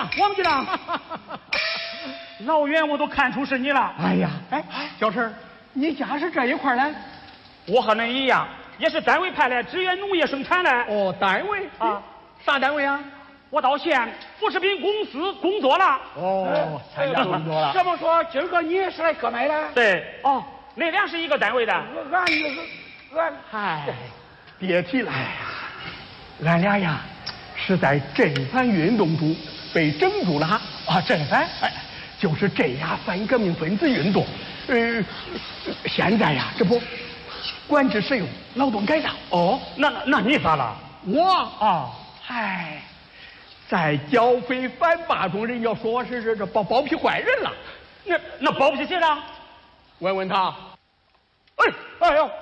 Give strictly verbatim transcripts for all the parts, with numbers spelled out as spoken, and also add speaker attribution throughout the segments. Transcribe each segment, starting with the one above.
Speaker 1: 长，我们局长，
Speaker 2: 老远我都看出是你了。
Speaker 1: 哎呀，哎，小陈，你家是这一块来？
Speaker 2: 我和恁一样，也是单位派来支援农业生产的。
Speaker 1: 哦，单位
Speaker 2: 啊，
Speaker 1: 啥单位啊？
Speaker 2: 我到县副食品公司工作了。
Speaker 1: 哦，参加工作了。
Speaker 3: 这么说，今儿个你也是来割麦的？
Speaker 2: 对，哦，那俩是一个单位的。
Speaker 3: 俺就是俺，
Speaker 1: 嗨，别提了，哎呀，俺俩呀是在镇反运动中被整住了啊！镇反，哎，就是镇压反革命分子运动。呃，现在呀，这不管制使用劳动改造。
Speaker 2: 哦，那那那你咋了？
Speaker 1: 我
Speaker 2: 啊，
Speaker 1: 嗨，在剿匪反霸中，人家说我是这这包包庇坏人了。
Speaker 2: 那那包庇谁了？
Speaker 1: 问问他。
Speaker 2: 哎哎呦，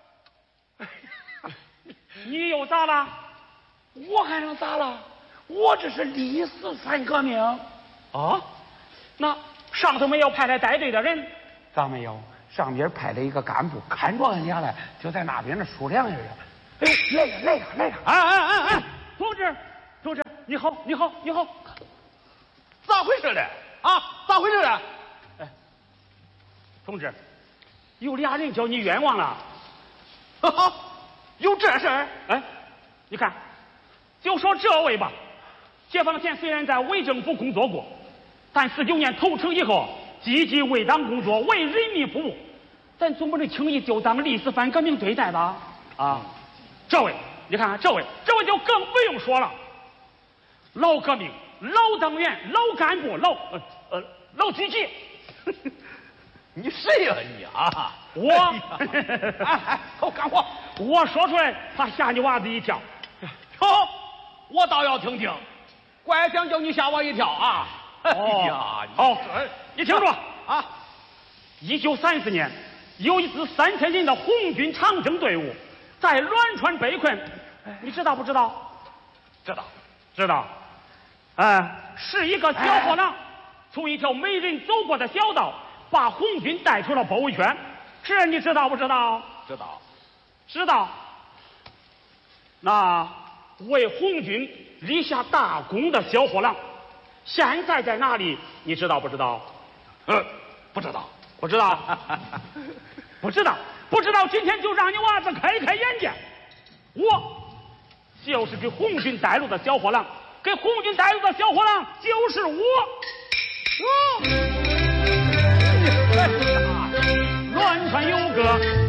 Speaker 2: 你又咋了？
Speaker 3: 我还能咋了？我这是历史反革命。
Speaker 2: 啊，那上头没有派来带队的人？
Speaker 3: 咋没有？上边派了一个干部看着俺俩了，就在那边的数粮食。哎，来呀来呀来呀！
Speaker 2: 哎哎哎哎，同志，同志，你好，你好，你好，
Speaker 1: 咋回事呢？啊，咋回事呢？
Speaker 2: 哎，同志，有俩人叫你冤枉了。
Speaker 1: 哈哈，有这事儿？
Speaker 2: 哎，你看，就说这位吧，解放前虽然在伪政府工作过，但四九年投诚以后，积极为党工作，为人民服务，咱总不能轻易就当历史反革命对待吧？啊，这位，你看看这位，这位就更不用说了，老革命、老党员、老干部、老呃呃老积极。
Speaker 1: 你谁呀、啊、你啊？
Speaker 2: 我，
Speaker 1: 哎哎，给我干活！
Speaker 2: 我说出来，怕吓你娃子一跳。
Speaker 1: 好，我倒要听听，怪想叫你吓我一跳啊！
Speaker 2: 哦、
Speaker 1: 哎呀，
Speaker 2: 好，你听着
Speaker 1: 啊！
Speaker 2: 一九三四年，有一支三千人的红军长征队伍在栾川被困，你知道不知道？
Speaker 1: 知道，
Speaker 2: 知道。呃，是一个小伙郎从一条没人走过的小道，把红军带出了包围圈。这你知道不知道？
Speaker 1: 知道，
Speaker 2: 知道。那为红军立下大功的小伙郎，现在在哪里？你知道不知道？
Speaker 1: 呃，不知道，
Speaker 2: 不知道，不知道，不知道。今天就让你娃子开开眼界。我就是给红军带路的小伙郎，给红军带路的小伙郎就是我。哦，栾川有个